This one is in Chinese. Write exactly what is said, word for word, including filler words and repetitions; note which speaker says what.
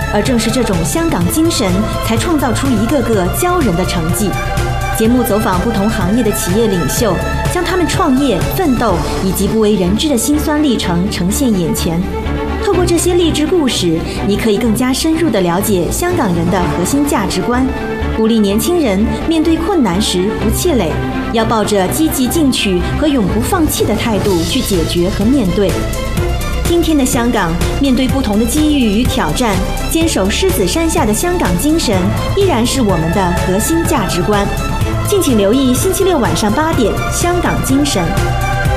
Speaker 1: 而正是这种香港精神，才创造出一个个骄人的成绩。节目走访不同行业的企业领袖，将他们创业、奋斗以及不为人知的辛酸历程呈现眼前。透过这些励志故事，你可以更加深入地了解香港人的核心价值观，鼓励年轻人面对困难时不气馁，要抱着积极进取和永不放弃的态度去解决和面对。今天的香港，面对不同的机遇与挑战，坚守狮子山下的香港精神，依然是我们的核心价值观。敬请留意星期六晚上八点《香港精神》。